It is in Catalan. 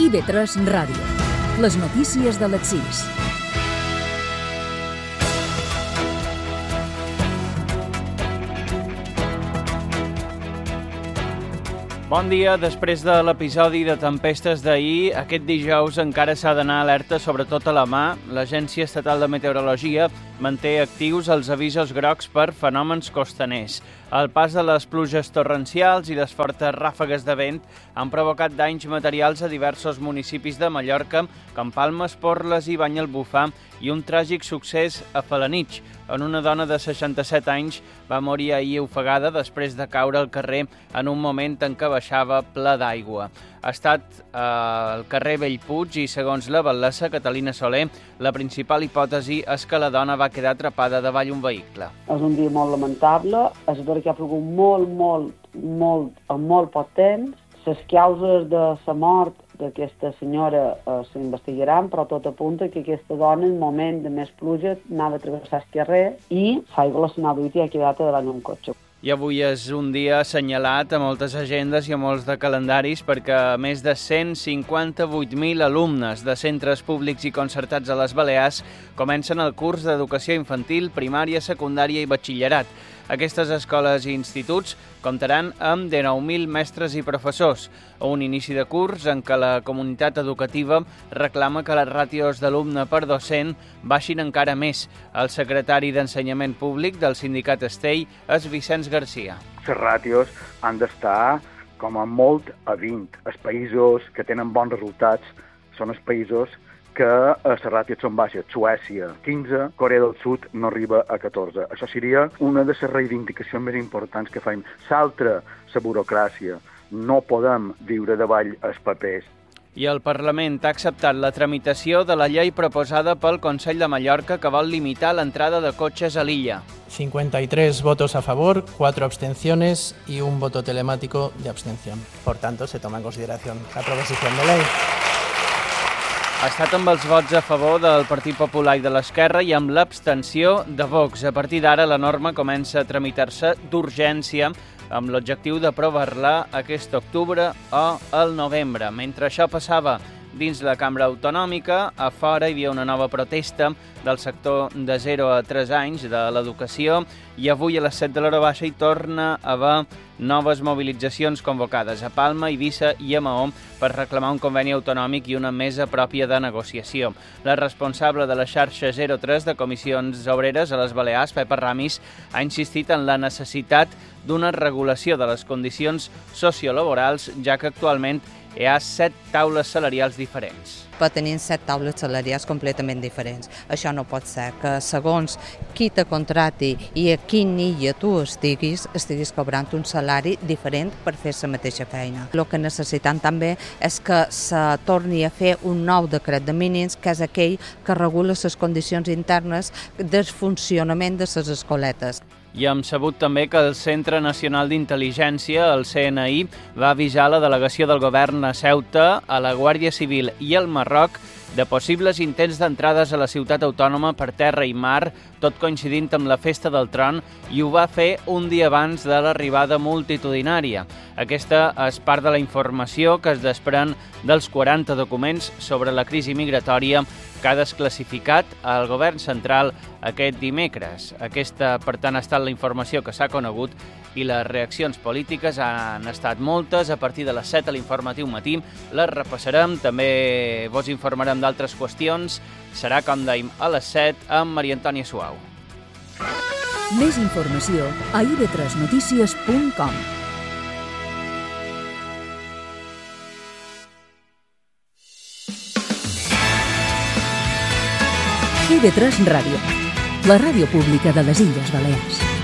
IB3 Ràdio. Les notícies de les 6. Bon dia. Després de l'episodi de tempestes d'ahir, aquest dijous encara s'ha d'anar alerta sobretot a la mà. L'Agència Estatal de Meteorologia manté actius els avisos grocs per fenòmens costaners. El pas de les pluges torrencials i les fortes ràfegues de vent han provocat danys materials a diversos municipis de Mallorca, com Palma, Esporles i Banyalbufar, i un tràgic succés a Felanitx, on una dona de 67 anys va morir ahir ofegada després de caure al carrer en un moment en què baixava ple d'aigua. Ha estat al carrer Bellpuig i, segons la batllessa Catalina Soler, la principal hipòtesi és que la dona va quedar atrapada davall un vehicle. És un dia molt lamentable, és vera que ha plogut molt poc temps. Les causes de la mort d'aquesta senyora s'investigaran, però tot apunta que aquesta dona, en moment de més pluja, anava a travessar el carrer i l'aigua la s'anava duit i ha quedat davant un cotxe. I avui és un dia assenyalat a moltes agendes i a molts de calendaris perquè més de 158.000 alumnes de centres públics i concertats a les Balears comencen el curs d'educació infantil, primària, secundària i batxillerat. Aquestes escoles i instituts comptaran amb 19.000 mestres i professors, un inici de curs en què la comunitat educativa reclama que les ràtios d'alumne per docent baixin encara més. El secretari d'Ensenyament Públic del sindicat Estell és Vicenç Garcia. Les ràtios han d'estar com a molt a 20. Els països que tenen bons resultats són els països que les ràtios són baixes. Suècia, 15, Corea del Sud no arriba a 14. Això seria una de les reivindicacions més importants que fem. L'altra, la burocràcia. No podem viure davall els papers. I el Parlament ha acceptat la tramitació de la llei proposada pel Consell de Mallorca que vol limitar l'entrada de cotxes a l'illa. 53 votos a favor, 4 abstenciones y un voto telemático de abstención. Por tanto, se toma en consideración la proposición de ley. Ha estat amb els vots a favor del Partit Popular i de l'Esquerra i amb l'abstenció de Vox. A partir d'ara, la norma comença a tramitar-se d'urgència amb l'objectiu d'aprovar-la aquest octubre o el novembre. Mentre això passava dins la cambra autonòmica, a fora hi havia una nova protesta del sector de 0 a 3 anys de l'educació i avui a les 7 de l'hora baixa hi torna a haver noves mobilitzacions convocades a Palma, Eivissa i a Maó per reclamar un conveni autonòmic i una mesa pròpia de negociació. La responsable de la xarxa 03 de comissions obreres a les Balears, Pepa Ramis, ha insistit en la necessitat d'una regulació de les condicions sociolaborals, ja que actualment hi ha 7 taules salarials diferents. Però tenim 7 taules salarials completament diferents. Això no pot ser que segons qui te contrati i a quin illa tu estiguis cobrant un salari diferent per fer la mateixa feina. El que necessitem també és que se torni a fer un nou decret de mínims, que és aquell que regula les condicions internes del funcionament de les escoletes. I hem sabut també que el Centre Nacional d'Intel·ligència, el CNI, va avisar la delegació del govern a Ceuta, a la Guàrdia Civil i al Marroc de possibles intents d'entrades a la ciutat autònoma per terra i mar, tot coincidint amb la Festa del Tron, i ho va fer un dia abans de l'arribada multitudinària. Aquesta és part de la informació que es desprèn dels 40 documents sobre la crisi migratòria que ha desclassificat el govern central aquest dimecres. Aquesta, per tant, ha estat la informació que s'ha conegut i les reaccions polítiques han estat moltes. A partir de les 7 a l'informatiu matí les repassarem, també vos informarem d'altres qüestions. Serà, com dèiem, a les 7 amb Maria Antònia Suau. Més informació a ib3notícies.com. IB3 Ràdio, la ràdio pública de les Illes Balears.